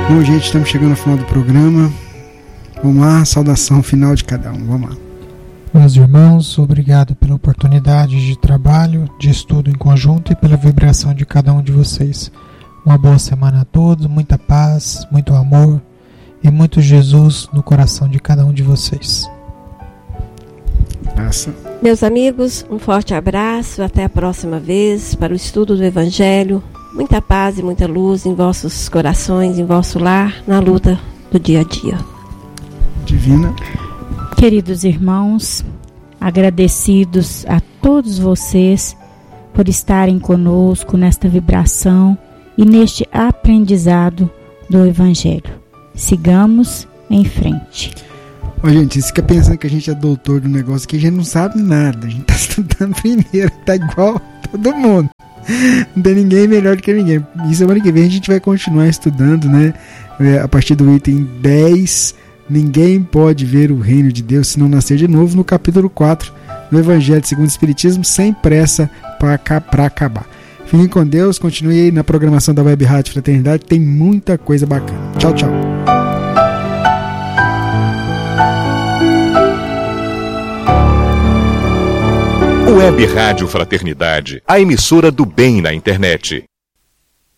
Bom, gente, estamos chegando ao final do programa. Vamos lá, saudação final de cada um. Vamos lá. Meus irmãos, obrigado pela oportunidade de trabalho, de estudo em conjunto e pela vibração de cada um de vocês. Uma boa semana a todos, muita paz, muito amor e muito Jesus no coração de cada um de vocês. Passa. Meus amigos, um forte abraço, até a próxima vez para o estudo do Evangelho. Muita paz e muita luz em vossos corações, em vosso lar, na luta do dia a dia. Divina. Queridos irmãos, agradecidos a todos vocês por estarem conosco nesta vibração e neste aprendizado do Evangelho. Sigamos em frente. Ô, gente, você fica pensando que a gente é doutor do negócio, que a gente não sabe nada. A gente tá estudando primeiro, tá igual todo mundo. Não tem ninguém melhor do que ninguém. E semana que vem a gente vai continuar estudando, né? A partir do item 10, ninguém pode ver o reino de Deus se não nascer de novo, no capítulo 4 do Evangelho segundo o Espiritismo, sem pressa para acabar. Fiquem com Deus, continue aí na programação da Web Rádio Fraternidade, tem muita coisa bacana. Tchau, tchau. Web Rádio Fraternidade, a emissora do bem na internet.